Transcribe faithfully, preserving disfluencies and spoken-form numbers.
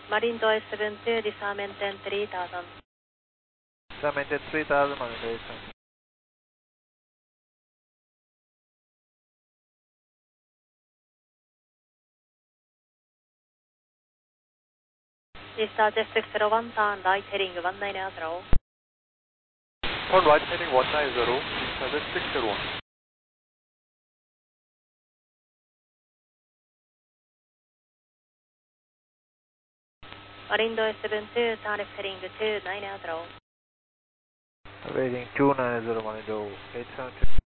Marine Doyle seven two, disarm ten three thousand. Disarm ten three thousand, Marine Doyle seven. Discharge six zero one, turn right heading one nine zero. Turn right heading one nine zero, discharge six zero one. Marine Doyle seven two, turn left heading two nine zero. Heading two nine zero, Marine Doyle eight seven two.